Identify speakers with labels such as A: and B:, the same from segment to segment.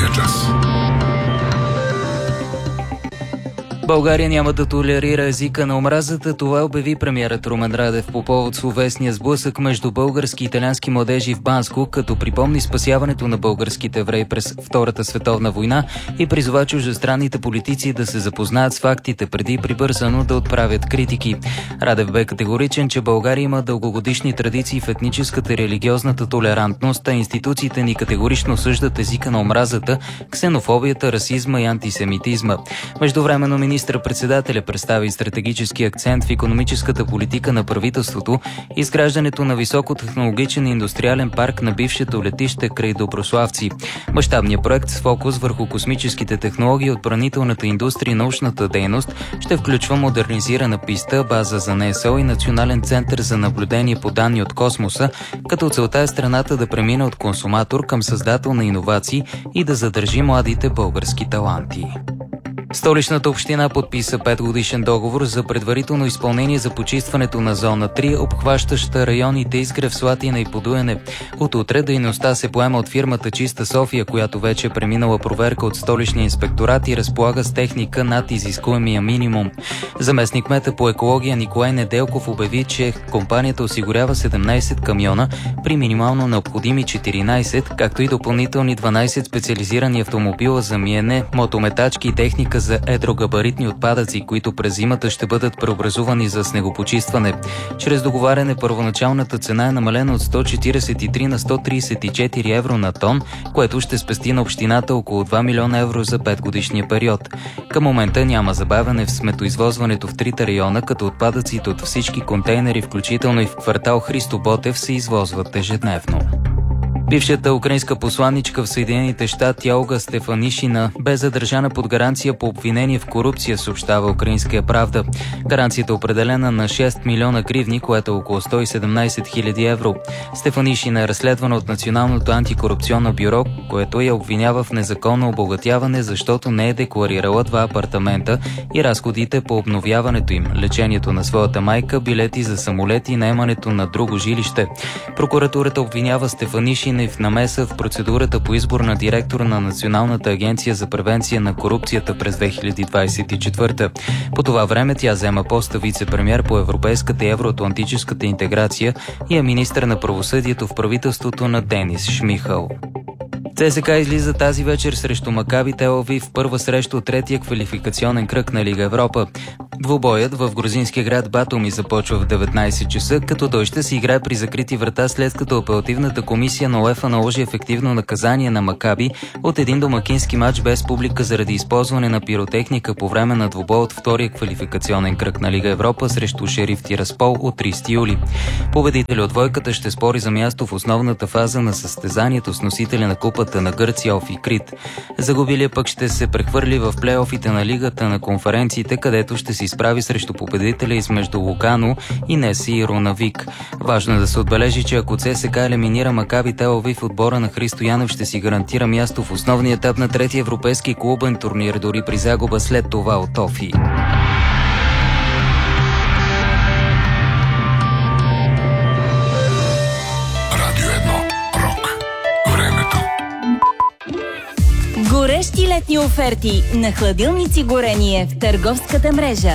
A: Българския час.
B: България няма да толерира езика на омразата. Това обяви премиерът Румен Радев по повод словесния сблъсък между български и италиански младежи в Банско, като припомни спасяването на българските евреи през Втората световна война и призова чуждестранните политици да се запознаят с фактите преди прибързано да отправят критики. Радев бе категоричен, че България има дългогодишни традиции в етническата и религиозната толерантност, а институциите ни категорично осъждат езика на омразата, ксенофобията, расизма и антисемитизма. Междувременно министър-председателя представи стратегически акцент в икономическата политика на правителството, изграждането на високотехнологичен индустриален парк на бившето летище край Доброславци. Мащабният проект с фокус върху космическите технологии, отбранителната индустрия и научната дейност ще включва модернизирана писта, база за НСО и национален център за наблюдение по данни от космоса, като целта е страната да премине от консуматор към създател на иновации и да задържи младите български таланти. Столичната община подписа 5-годишен договор за предварително изпълнение за почистването на зона 3, обхващаща районите Изгрев, Слатина и Подуяне. От утре дейността се поема от фирмата Чиста София, която вече е преминала проверка от столичния инспекторат и разполага с техника над изискуемия минимум. Заместник-кмета по екология Николай Неделков обяви, че компанията осигурява 17 камиона при минимално необходими 14, както и допълнителни 12 специализирани автомобила за миене, мотометачки и техника за едрогабаритни отпадъци, които през зимата ще бъдат преобразувани за снегопочистване. Чрез договаряне първоначалната цена е намалена от 143 на 134 евро на тон, което ще спести на общината около 2 милиона евро за 5-годишния период. Към момента няма забавяне в сметоизвозването в трите района, като отпадъците от всички контейнери, включително и в квартал Христо Ботев, се извозват ежедневно. Бившата украинска посланичка в Съединените щати Олга Стефанишина бе задържана под гаранция по обвинение в корупция, съобщава Украинския правда. Гаранцията е определена на 6 милиона гривни, което е около 117 хиляди евро. Стефанишина е разследвана от Националното антикорупционно бюро, което я обвинява в незаконно обогатяване, защото не е декларирала 2 апартамента и разходите по обновяването им, лечението на своята майка, билети за самолети и наемането на друго жилище. Прокуратурата обвинява Стефанишина и в намеса в процедурата по избор на директор на Националната агенция за превенция на корупцията през 2024. По това време тя взема поста вице-премиер по европейската и евроатлантическата интеграция и е министър на правосъдието в правителството на Денис Шмихал. ЦСКА излиза тази вечер срещу Макаби Тел Авив в първа среща от третия квалификационен кръг на Лига Европа. Двубоят в грузинския град Батуми започва в 19 часа, като той ще се играе при закрити врата, след като апелативната комисия на УЕФА наложи ефективно наказание на Макаби от един домакински матч без публика заради използване на пиротехника по време на двубой от втория квалификационен кръг на Лига Европа срещу Шериф Тираспол от 30 юли. Победителят от двойката ще спори за място в основната фаза на състезанието с носителя на купата на Гърция Офи Крит. Загубилия пък ще се прехвърли в плейофите на Лигата на конференциите, където ще се изправи срещу победителя измежду Лукано и Неси и Рунавик. Важно е да се отбележи, че ако ЦСКА елиминира Макаби Тел Авив, отбора на Христо Янев ще си гарантира място в основния етап на третия европейски клубен турнир, дори при загуба след това от Офи.
C: Горещи летни оферти на хладилници горение в търговската мрежа.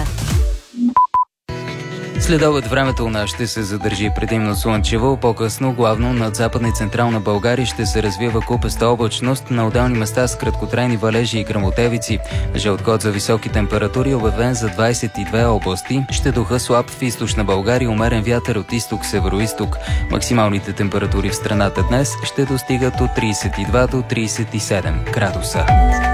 B: Следобед времето у нас ще се задържи предимно слънчево, по-късно главно над западна и централна България ще се развива купеста облачност, на отделни места с краткотрайни валежи и гръмотевици. Жълт код за високи температури обявен за 22 области. Ще духа слаб в източна България, умерен вятър от изток-североизток. Максималните температури в страната днес ще достигат от 32 до 37 градуса.